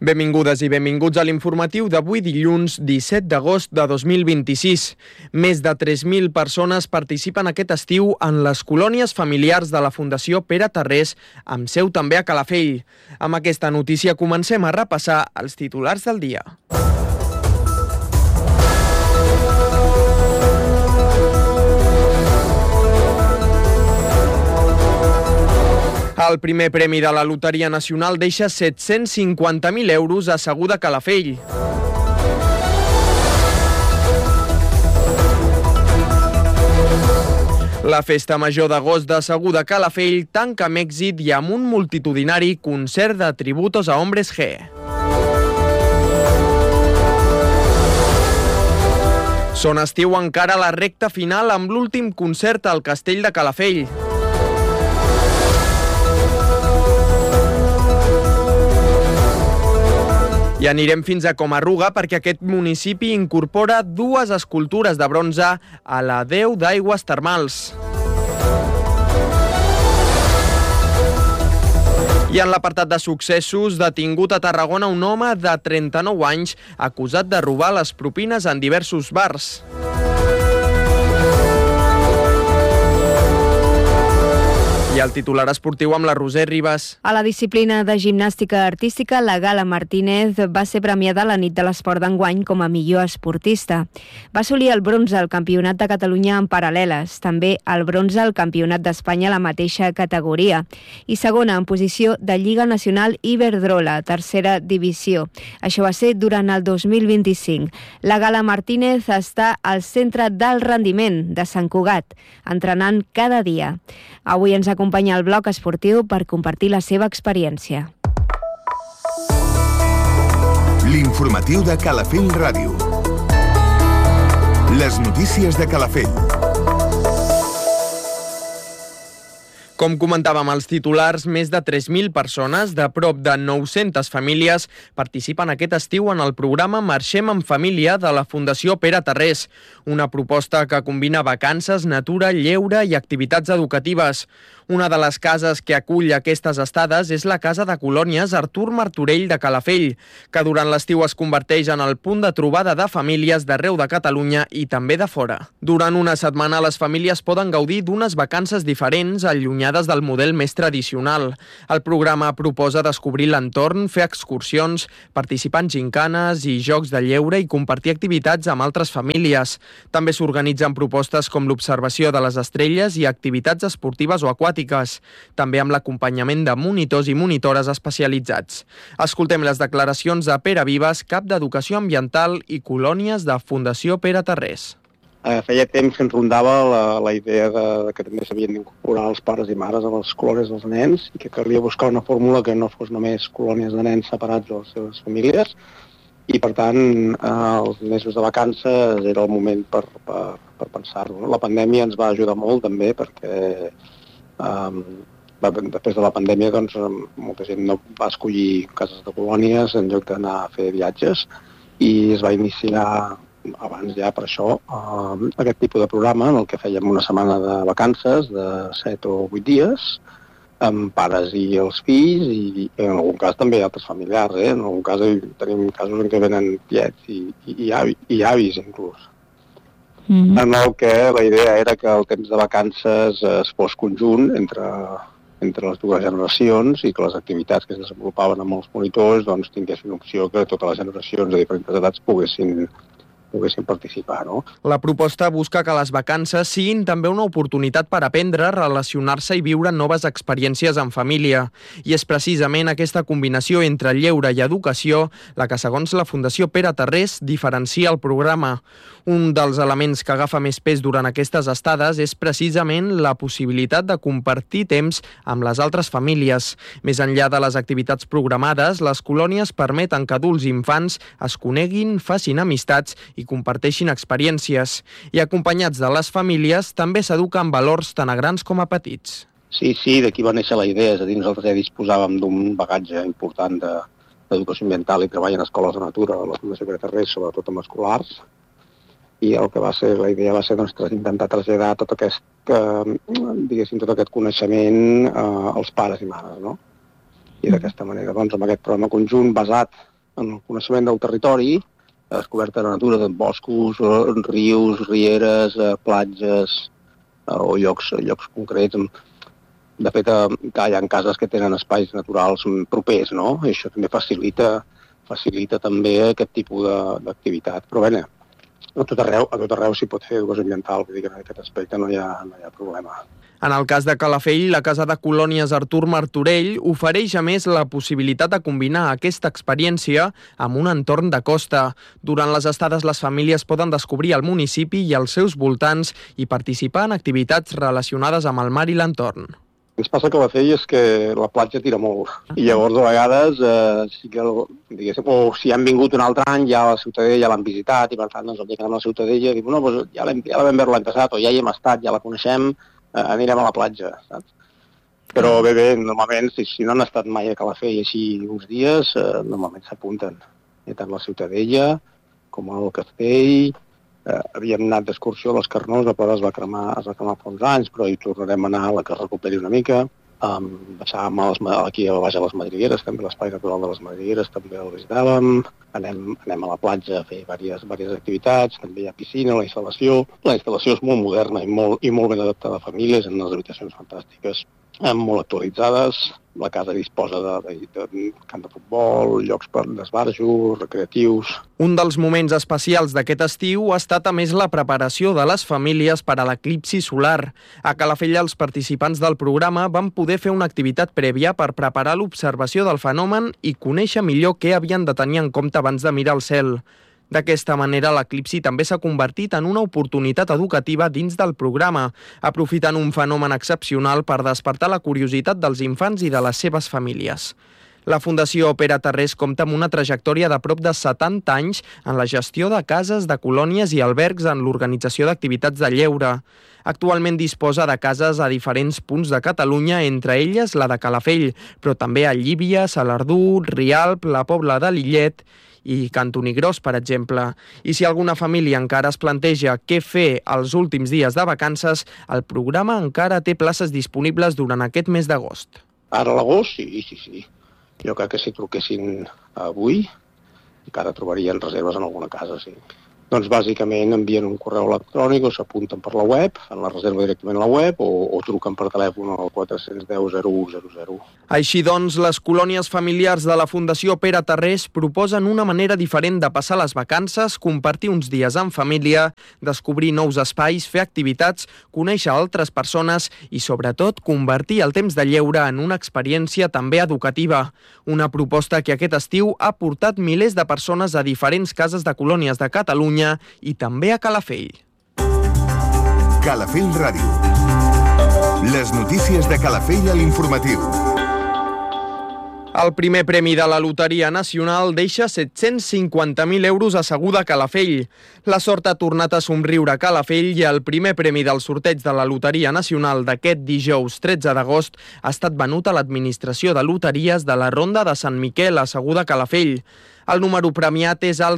Benvingudes i benvinguts a l'informatiu d'avui dilluns 17 d'agost de 2026. Més de 3.000 persones participen aquest estiu en les colònies familiars de la Fundació Pere Tarrés, amb seu també a Calafell. Amb aquesta notícia comencem a repassar els titulars del dia. El primer premi de la Loteria Nacional deixa 750.000 euros a Segur de Calafell. La festa major d'agost de Segur de Calafell tanca amb èxit i amb un multitudinari concert de tributos a Hombres G. Són estiu encara la recta final amb l'últim concert al Castell de Calafell. I anirem fins a Comarruga perquè aquest municipi incorpora dues escultures de bronze a la Déu d'Aigües Termals. I en l'apartat de successos, detingut a Tarragona un home de 39 anys acusat de robar les propines en diversos bars. I el titular esportiu amb la Roser Ribas. A la disciplina de gimnàstica artística, la Gala Martínez va ser premiada a la nit de l'esport d'enguany com a millor esportista. Va assolir el bronze al Campionat de Catalunya en paral·leles, també el bronze al Campionat d'Espanya a la mateixa categoria, i segona en posició de Lliga Nacional Iberdrola, tercera divisió. Això va ser durant el 2025. La Gala Martínez està al centre del rendiment de Sant Cugat, entrenant cada dia. Avui ens acompanya al bloc esportiu per compartir la seva experiència. L'informatiu de Calafell Ràdio. Les notícies de Calafell. Com comentàvem als titulars, més de 3.000 persones de prop de 900 famílies participen aquest estiu en el programa Marxem en Família de la Fundació Pere Tarrés, una proposta que combina vacances, natura, lleure i activitats educatives. Una de les cases que acull aquestes estades és la Casa de Colònies Artur Martorell de Calafell, que durant l'estiu es converteix en el punt de trobada de famílies d'arreu de Catalunya i també de fora. Durant una setmana les famílies poden gaudir d'unes vacances diferents, allunyades del model més tradicional. El programa proposa descobrir l'entorn, fer excursions, participar en gincanes i jocs de lleure i compartir activitats amb altres famílies. També s'organitzen propostes com l'observació de les estrelles i activitats esportives o aquàtiques, també amb l'acompanyament de monitors i monitores especialitzats. Escoltem les declaracions de Pere Vives, cap d'Educació Ambiental i Colònies de Fundació Pere Tarrés. Feia temps que ens rondava la idea que també s'havien d'incorporar els pares i mares a les colònies dels nens i que calia buscar una fórmula que no fos només colònies de nens separats de les seves famílies i, per tant, els mesos de vacances era el moment per pensar-ho. La pandèmia ens va ajudar molt també perquè després de la pandèmia doncs, molta gent no va escollir cases de colònies en lloc d'anar a fer viatges i es va iniciar abans ja per això aquest tipus de programa en el que fèiem una setmana de vacances de 7 o 8 dies amb pares i els fills i en algun cas també altres familiars. En algun cas tenim casos en què venen tiets i avis inclús. En el que la idea era que el temps de vacances es fos conjunt entre les dues generacions i que les activitats que es desenvolupaven amb els monitors doncs, tinguessin opció que totes les generacions de diferents edats poguessin participar, no? La proposta busca que les vacances siguin també una oportunitat per aprendre, relacionar-se i viure noves experiències en família. I és precisament aquesta combinació entre lleure i educació la que, segons la Fundació Pere Tarrés, diferencia el programa. Un dels elements que agafa més pes durant aquestes estades és precisament la possibilitat de compartir temps amb les altres famílies. Més enllà de les activitats programades, les colònies permeten que adults i infants es coneguin, facin amistats i comparteixin experiències. I acompanyats de les famílies també s'eduquen valors tant a grans com a petits. Sí, d'aquí va néixer la idea. És a dir, nosaltres ja disposàvem d'un bagatge important d'educació ambiental i treball en escoles de natura a la Fundació Pere Tarrés, sobretot amb escolars. I el que la idea va ser doncs, intentar traslladar tot aquest coneixement als pares i mares, no? I d'aquesta manera, doncs, amb aquest programa conjunt basat en el coneixement del territori, descoberta de natura de boscos, rius, rieres, platges o llocs concrets. De fet, hi ha cases que tenen espais naturals propers, no? I això també facilita també aquest tipus d'activitat. Però bé, a tot arreu s'hi pot fer educació ambiental, vull dir que en aquest aspecte no hi ha problema. En el cas de Calafell, la Casa de Colònies Artur Martorell ofereix a més la possibilitat de combinar aquesta experiència amb un entorn de costa. Durant les estades, les famílies poden descobrir el municipi i els seus voltants i participar en activitats relacionades amb el mar i l'entorn. Ens passa que Calafell és que la platja tira molt i llavors a vegades sí que, diguéssim, o si han vingut un altre any ja a la Ciutadella l'han visitat i per tant doncs el dia que anem a la Ciutadella diuen no, doncs ja la vam veure l'any passat o ja hi hem estat, ja la coneixem, anirem a la platja, saps? Però bé, normalment, si no han estat mai a Calafell així uns dies, normalment s'apunten. Tant la Ciutadella com el Castell. Havíem anat d'excursió a les Carnoses, però es va cremar fa uns anys, però hi tornarem a anar a la que es recuperi una mica. Baixàvem aquí a baix a les Madrigueres, també l'espai natural de les Madrigueres, també el visitàvem. Anem a la platja a fer diverses activitats, també hi ha piscina, la instal·lació. La instal·lació és molt moderna i molt ben adaptada a famílies, en unes habitacions fantàstiques, molt actualitzades. La casa disposa de camp de futbol, llocs per d'esbarjo, recreatius. Un dels moments especials d'aquest estiu ha estat a més la preparació de les famílies per a l'eclipsi solar. A Calafell els participants del programa van poder fer una activitat prèvia per preparar l'observació del fenomen i conèixer millor què havien de tenir en compte abans de mirar el cel. D'aquesta manera, l'eclipsi també s'ha convertit en una oportunitat educativa dins del programa, aprofitant un fenomen excepcional per despertar la curiositat dels infants i de les seves famílies. La Fundació Pere Tarrés compta amb una trajectòria de prop de 70 anys en la gestió de cases, de colònies i albergs en l'organització d'activitats de lleure. Actualment disposa de cases a diferents punts de Catalunya, entre elles la de Calafell, però també a Llívia, Salardú, Rialp, la Pobla de Lillet i Cantonigròs, per exemple. I si alguna família encara es planteja què fer els últims dies de vacances, el programa encara té places disponibles durant aquest mes d'agost. Ara a l'agost, sí. Jo crec que si truquessin avui, encara trobarien reserves en alguna casa, sí. Doncs bàsicament envien un correu electrònic o s'apunten per la web, fan la reserva directament a la web o truquen per telèfon al 410 0100. Així doncs, les colònies familiars de la Fundació Pere Tarrés proposen una manera diferent de passar les vacances, compartir uns dies en família, descobrir nous espais, fer activitats, conèixer altres persones i, sobretot, convertir el temps de lleure en una experiència també educativa. Una proposta que aquest estiu ha portat milers de persones a diferents cases de colònies de Catalunya i també a Calafell. Calafell Ràdio. Les notícies de Calafell a l'informatiu. El primer premi de la Loteria Nacional deixa 750.000 euros asseguda a Calafell. La sort ha tornat a somriure a Calafell i el primer premi del sorteig de la Loteria Nacional d'aquest dijous 13 d'agost ha estat venut a l'Administració de Loteries de la Ronda de Sant Miquel, asseguda a Calafell. El número premiat és el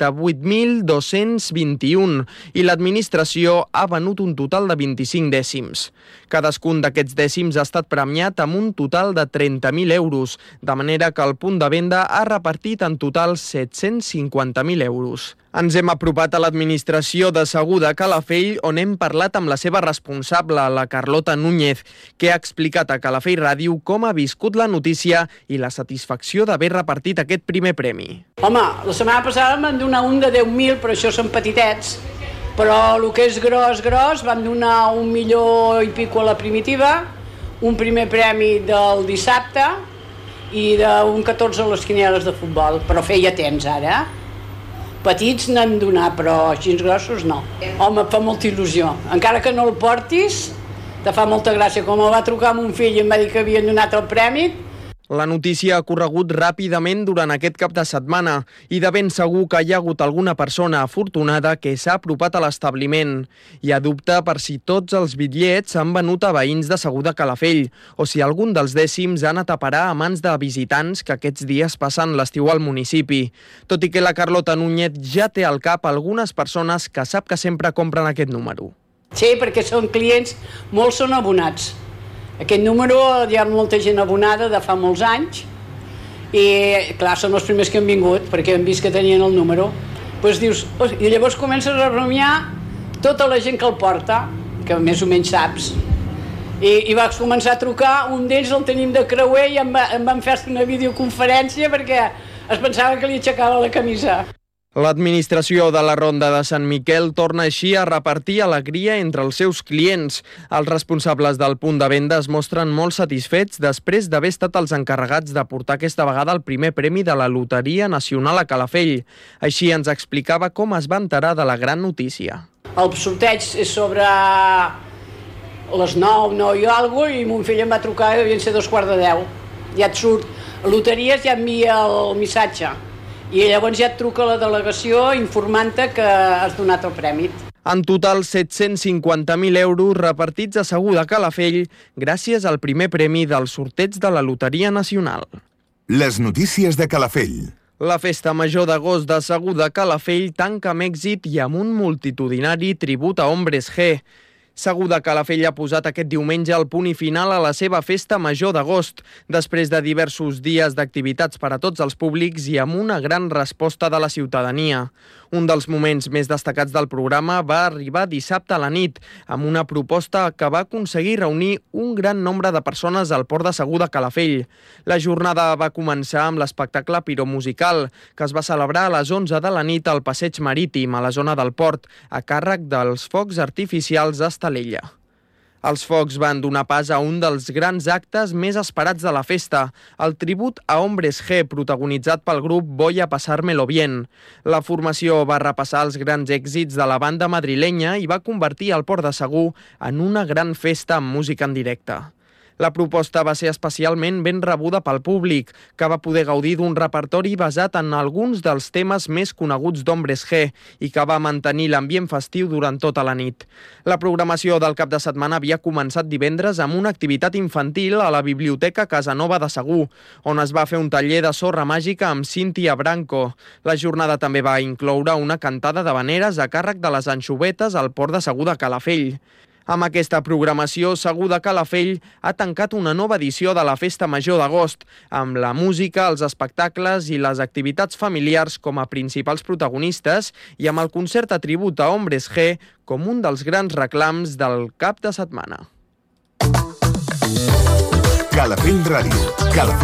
38.221 i l'administració ha venut un total de 25 dècims. Cadascun d'aquests dècims ha estat premiat amb un total de 30.000 euros, de manera que el punt de venda ha repartit en total 750.000 euros. Ens hem apropat a l'administració de Seguda Calafell, on hem parlat amb la seva responsable, la Carlota Núñez, que ha explicat a Calafell Ràdio com ha viscut la notícia i la satisfacció d'haver repartit aquest primer premi. Home, la setmana passada van donar un de 10.000, però això són petitets. Però el que és gros, van donar 1 milió i pico a la primitiva, un primer premi del dissabte i d'un 14 a les quinieles de futbol. Però feia temps ara, Petits n'hem donat, però així grossos no. Home, fa molta il·lusió. Encara que no el portis, te fa molta gràcia. Com em va trucar mon fill i em va dir que havien donat el premi. La notícia ha corregut ràpidament durant aquest cap de setmana i de ben segur que hi ha hagut alguna persona afortunada que s'ha apropat a l'establiment. Hi ha dubte per si tots els bitllets s'han venut a veïns de Seguda Calafell o si algun dels dècims ha anat a parar a mans de visitants que aquests dies passen l'estiu al municipi. Tot i que la Carlota Núñez ja té al cap algunes persones que sap que sempre compren aquest número. Sí, perquè són clients, molts són abonats. Aquest número hi ha molta gent abonada de fa molts anys I clar, són els primers que han vingut perquè han vist que tenien el número. Doncs dius, i llavors comences a rumiar tota la gent que el porta, que més o menys saps. I vaig començar a trucar, un d'ells el tenim de creuer i em van fer una videoconferència perquè es pensava que li aixecava la camisa. L'administració de la Ronda de Sant Miquel torna així a repartir alegria entre els seus clients. Els responsables del punt de venda es mostren molt satisfets després d'haver estat els encarregats de portar aquesta vegada el primer premi de la Loteria Nacional a Calafell. Així ens explicava com es va enterar de la gran notícia. El sorteig és sobre les 9 i alguna cosa, i mon fill em va trucar i devien ser 9:45. Ja et surt. A Loteries ja envia el missatge. I llavors ja et truca la delegació informant-te que has donat el premi. En total, 750.000 euros repartits a Segur de Calafell gràcies al primer premi del sorteig de la Loteria Nacional. Les notícies de Calafell. La festa major d'agost de Segur de Calafell tanca amb èxit i amb un multitudinari tribut a Hombres G. Segur de Calafell ha posat aquest diumenge el punt i final a la seva festa major d'agost, després de diversos dies d'activitats per a tots els públics i amb una gran resposta de la ciutadania. Un dels moments més destacats del programa va arribar dissabte a la nit, amb una proposta que va aconseguir reunir un gran nombre de persones al port de Segur de Calafell. La jornada va començar amb l'espectacle piromusical, que es va celebrar a les 11 de la nit al passeig marítim, a la zona del port, a càrrec dels focs artificials d'Estalella. Els focs van donar pas a un dels grans actes més esperats de la festa, el tribut a Hombres G, protagonitzat pel grup Voy a pasármelo bien. La formació va repassar els grans èxits de la banda madrilenya i va convertir el Port de Segur en una gran festa amb música en directe. La proposta va ser especialment ben rebuda pel públic, que va poder gaudir d'un repertori basat en alguns dels temes més coneguts d'Hombres G i que va mantenir l'ambient festiu durant tota la nit. La programació del cap de setmana havia començat divendres amb una activitat infantil a la Biblioteca Casanova de Segur, on es va fer un taller de sorra màgica amb Cíntia Branco. La jornada també va incloure una cantada d'havaneres a càrrec de les anxovetes al port de Segur de Calafell. Amb aquesta programació, Segur de Calafell ha tancat una nova edició de la Festa Major d'agost, amb la música, els espectacles i les activitats familiars com a principals protagonistes i amb el concert a tribut a Hombres G com un dels grans reclams del cap de setmana. Calafell Ràdio. Calafell.